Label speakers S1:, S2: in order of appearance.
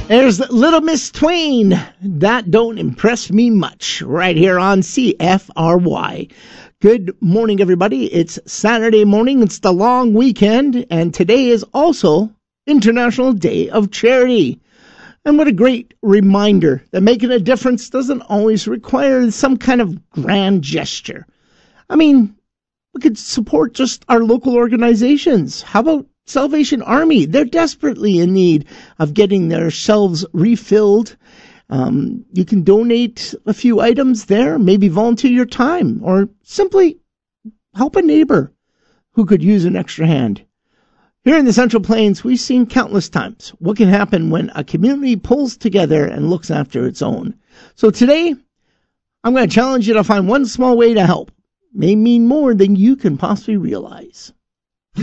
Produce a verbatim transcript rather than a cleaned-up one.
S1: There's Little Miss Twain. That don't impress me much. Right here on C F R Y. Good morning, everybody. It's Saturday morning. It's the long weekend. And today is also International Day of Charity. And what a great reminder that making a difference doesn't always require some kind of grand gesture. I mean, we could support just our local organizations. How about Salvation Army? They're desperately in need of getting their shelves refilled. Um, you can donate a few items there, maybe volunteer your time, or simply help a neighbor who could use an extra hand. Here in the Central Plains, we've seen countless times what can happen when a community pulls together and looks after its own. So today, I'm going to challenge you to find one small way to help. May mean more than you can possibly realize.